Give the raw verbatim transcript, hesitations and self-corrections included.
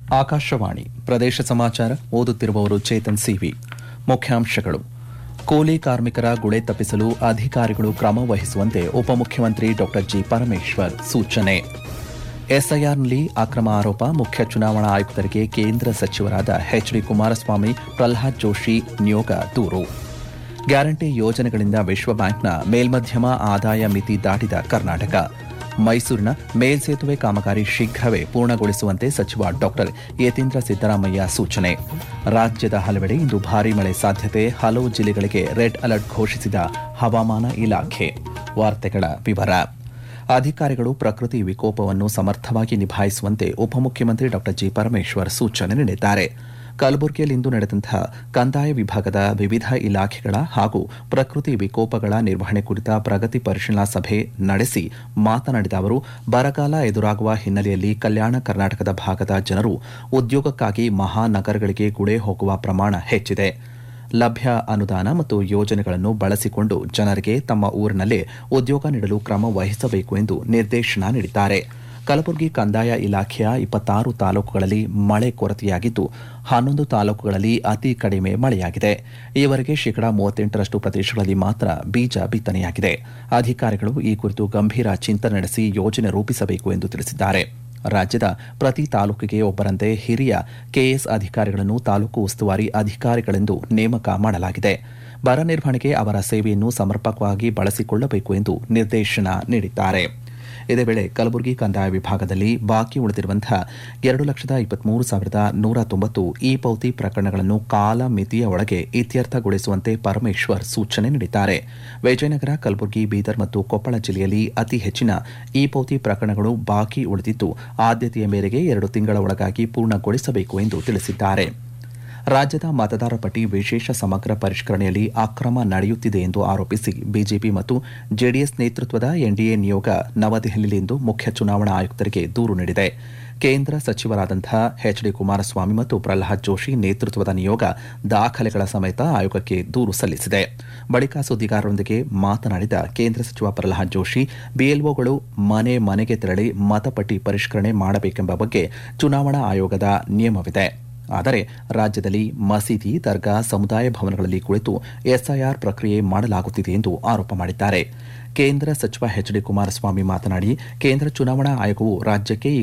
ಆಕಾಶವಾಣಿ ಪ್ರದೇಶ ಸಮಾಚಾರ ಓದುತ್ತಿರುವವರು ಚೇತನ್ ಸಿವಿ. ಮುಖ್ಯಾಂಶಗಳು: ಕೂಲಿ ಕಾರ್ಮಿಕರ ಗುಳೆ ತಪ್ಪಿಸಲು ಅಧಿಕಾರಿಗಳು ಕ್ರಮ ವಹಿಸುವಂತೆ ಉಪಮುಖ್ಯಮಂತ್ರಿ ಡಾ ಜಿ ಪರಮೇಶ್ವರ್ ಸೂಚನೆ. ಎಸ್ಐಆರ್ನಲ್ಲಿ ಅಕ್ರಮ ಆರೋಪ, ಮುಖ್ಯ ಚುನಾವಣಾ ಆಯುಕ್ತರಿಗೆ ಕೇಂದ್ರ ಸಚಿವರಾದ ಎಚ್ ಡಿ ಕುಮಾರಸ್ವಾಮಿ, ಪ್ರಲ್ಹಾದ್ ಜೋಶಿ ನಿಯೋಗ ದೂರು. ಗ್ಯಾರಂಟಿ ಯೋಜನೆಗಳಿಂದ ವಿಶ್ವ ಬ್ಯಾಂಕ್ನ ಮೇಲ್ಮಧ್ಯಮ ಆದಾಯ ಮಿತಿ ದಾಟಿದ ಕರ್ನಾಟಕ. ಮೈಸೂರಿನ ಮೇಲ್ಸೇತುವೆ ಕಾಮಗಾರಿ ಶೀಘ್ರವೇ ಪೂರ್ಣಗೊಳಿಸುವಂತೆ ಸಚಿವ ಡಾ ಯತೀಂದ್ರ ಸಿದ್ದರಾಮಯ್ಯ ಸೂಚನೆ. ರಾಜ್ಯದ ಹಲವೆಡೆ ಇಂದು ಭಾರೀ ಮಳೆ ಸಾಧ್ಯತೆ, ಹಲವು ಜಿಲ್ಲೆಗಳಿಗೆ ರೆಡ್ ಅಲರ್ಟ್ ಘೋಷಿಸಿದ ಹವಾಮಾನ ಇಲಾಖೆ. ವಾರ್ತೆಗಳ ವಿವರ. ಅಧಿಕಾರಿಗಳು ಪ್ರಕೃತಿ ವಿಕೋಪವನ್ನು ಸಮರ್ಥವಾಗಿ ನಿಭಾಯಿಸುವಂತೆ ಉಪಮುಖ್ಯಮಂತ್ರಿ ಡಾ ಜಿ ಪರಮೇಶ್ವರ್ ಸೂಚನೆ ನೀಡಿದ್ದಾರೆ. ಕಲಬುರಗಿಯಲ್ಲಿಂದು ನಡೆದಂತಹ ಕಂದಾಯ ವಿಭಾಗದ ವಿವಿಧ ಇಲಾಖೆಗಳ ಹಾಗೂ ಪ್ರಕೃತಿ ವಿಕೋಪಗಳ ನಿರ್ವಹಣೆ ಕುರಿತ ಪ್ರಗತಿ ಪರಿಶೀಲನಾ ಸಭೆ ನಡೆಸಿ ಮಾತನಾಡಿದ ಅವರು, ಬರಗಾಲ ಎದುರಾಗುವ ಹಿನ್ನೆಲೆಯಲ್ಲಿ ಕಲ್ಯಾಣ ಕರ್ನಾಟಕದ ಭಾಗದ ಜನರು ಉದ್ಯೋಗಕ್ಕಾಗಿ ಮಹಾನಗರಗಳಿಗೆ ಗುಳೆ ಹೋಗುವ ಪ್ರಮಾಣ ಹೆಚ್ಚಿದೆ. ಲಭ್ಯ ಅನುದಾನ ಮತ್ತು ಯೋಜನೆಗಳನ್ನು ಬಳಸಿಕೊಂಡು ಜನರಿಗೆ ತಮ್ಮ ಊರಿನಲ್ಲೇ ಉದ್ಯೋಗ ನೀಡಲು ಕ್ರಮ ವಹಿಸಬೇಕು ಎಂದು ನಿರ್ದೇಶನ ನೀಡಿದ್ದಾರೆ. ಕಲಬುರಗಿ ಕಂದಾಯ ಇಲಾಖೆಯ ಇಪ್ಪತ್ತಾರು ತಾಲೂಕುಗಳಲ್ಲಿ ಮಳೆ ಕೊರತೆಯಾಗಿದ್ದು, ಹನ್ನೊಂದು ತಾಲೂಕುಗಳಲ್ಲಿ ಅತಿ ಕಡಿಮೆ ಮಳೆಯಾಗಿದೆ. ಈವರೆಗೆ ಶೇಕಡಾ ಮೂವತ್ತೆಂಟರಷ್ಟು ಪ್ರದೇಶಗಳಲ್ಲಿ ಮಾತ್ರ ಬೀಜ ಬಿತ್ತನೆಯಾಗಿದೆ. ಅಧಿಕಾರಿಗಳು ಈ ಕುರಿತು ಗಂಭೀರ ಚಿಂತನೆ ನಡೆಸಿ ಯೋಜನೆ ರೂಪಿಸಬೇಕು ಎಂದು ತಿಳಿಸಿದ್ದಾರೆ. ರಾಜ್ಯದ ಪ್ರತಿ ತಾಲೂಕಿಗೆ ಒಬ್ಬರಂತೆ ಹಿರಿಯ ಕೆಎಸ್ ಅಧಿಕಾರಿಗಳನ್ನು ತಾಲೂಕು ಉಸ್ತುವಾರಿ ಅಧಿಕಾರಿಗಳೆಂದು ನೇಮಕ ಮಾಡಲಾಗಿದೆ. ಬರ ನಿರ್ವಹಣೆಗೆ ಅವರ ಸೇವೆಯನ್ನು ಸಮರ್ಪಕವಾಗಿ ಬಳಸಿಕೊಳ್ಳಬೇಕು ಎಂದು ನಿರ್ದೇಶನ ನೀಡಿದ್ದಾರೆ. ಇದೇ ವೇಳೆ ಕಲಬುರಗಿ ಕಂದಾಯ ವಿಭಾಗದಲ್ಲಿ ಬಾಕಿ ಉಳಿದಿರುವಂತಹ ಎರಡು ಲಕ್ಷದ ಇಪ್ಪತ್ಮೂರು ಸಾವಿರದ ನೂರ ತೊಂಬತ್ತು ಇ ಪೌತಿ ಪ್ರಕರಣಗಳನ್ನು ಕಾಲ ಮಿತಿಯ ಒಳಗೆ ಇತ್ಯರ್ಥಗೊಳಿಸುವಂತೆ ಪರಮೇಶ್ವರ್ ಸೂಚನೆ ನೀಡಿದ್ದಾರೆ. ವಿಜಯನಗರ, ಕಲಬುರಗಿ, ಬೀದರ್ ಮತ್ತು ಕೊಪ್ಪಳ ಜಿಲ್ಲೆಯಲ್ಲಿ ಅತಿ ಹೆಚ್ಚಿನ ಇ ಪೌತಿ ಪ್ರಕರಣಗಳು ಬಾಕಿ ಉಳಿದಿದ್ದು, ಆದ್ಯತೆಯ ಮೇರೆಗೆ ಎರಡು ತಿಂಗಳ ಒಳಗಾಗಿ ಪೂರ್ಣಗೊಳಿಸಬೇಕು ಎಂದು ತಿಳಿಸಿದ್ದಾರೆ. ರಾಜ್ಯದ ಮತದಾರ ಪಟ್ಟಿ ವಿಶೇಷ ಸಮಗ್ರ ಪರಿಷ್ಕರಣೆಯಲ್ಲಿ ಅಕ್ರಮ ನಡೆಯುತ್ತಿದೆ ಎಂದು ಆರೋಪಿಸಿ ಬಿಜೆಪಿ ಮತ್ತು ಜೆಡಿಎಸ್ ನೇತೃತ್ವದ ಎನ್ಡಿಎ ನಿಯೋಗ ನವದೆಹಲಿಯಲ್ಲಿಂದು ಮುಖ್ಯ ಚುನಾವಣಾ ಆಯುಕ್ತರಿಗೆ ದೂರು ನೀಡಿದೆ. ಕೇಂದ್ರ ಸಚಿವರಾದಂತಹ ಎಚ್ ಡಿ ಕುಮಾರಸ್ವಾಮಿ ಮತ್ತು ಪ್ರಲ್ಹಾದ್ ಜೋಶಿ ನೇತೃತ್ವದ ನಿಯೋಗ ದಾಖಲೆಗಳ ಸಮೇತ ಆಯೋಗಕ್ಕೆ ದೂರು ಸಲ್ಲಿಸಿದೆ. ಬಳಿಕ ಸುದ್ದಿಗಾರರೊಂದಿಗೆ ಮಾತನಾಡಿದ ಕೇಂದ್ರ ಸಚಿವ ಪ್ರಲ್ಹಾದ್ ಜೋಶಿ, ಬಿಎಲ್ಒಗಳು ಮನೆ ಮನೆಗೆ ತೆರಳಿ ಮತಪಟ್ಟಿ ಪರಿಷ್ಕರಣೆ ಮಾಡಬೇಕೆಂಬ ಬಗ್ಗೆ ಚುನಾವಣಾ ಆಯೋಗದ ನಿಯಮವಿದೆ. ಆದರೆ ರಾಜ್ಯದಲ್ಲಿ ಮಸೀದಿ, ದರ್ಗಾ, ಸಮುದಾಯ ಭವನಗಳಲ್ಲಿ ಕುಳಿತು ಎಸ್ಐಆರ್ ಪ್ರಕ್ರಿಯೆ ಮಾಡಲಾಗುತ್ತಿದೆ ಎಂದು ಆರೋಪ ಮಾಡಿದ್ದಾರೆ. ಕೇಂದ್ರ ಸಚಿವ ಎಚ್ ಡಿ ಕುಮಾರಸ್ವಾಮಿ ಮಾತನಾಡಿ, ಕೇಂದ್ರ ಚುನಾವಣಾ ಆಯೋಗವು ರಾಜ್ಯಕ್ಕೆ